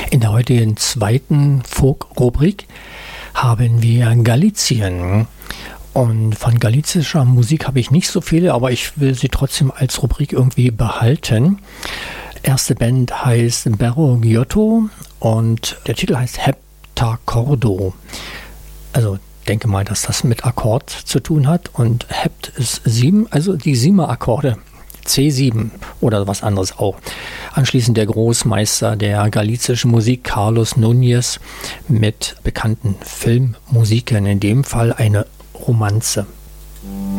In der heutigen zweiten Folk-Rubrik haben wir Galizien. Und von galizischer Musik habe ich nicht so viele, aber ich will sie trotzdem als Rubrik irgendwie behalten. Erste Band heißt Berro Giotto und der Titel heißt Heptacordo. Also denke mal, dass das mit Akkord zu tun hat. Und Hept ist 7, also die 7er Akkorde. C7 oder was anderes auch. Anschließend der Großmeister der galizischen Musik, Carlos Núñez, mit bekannten Filmmusiken, in dem Fall eine Romanze.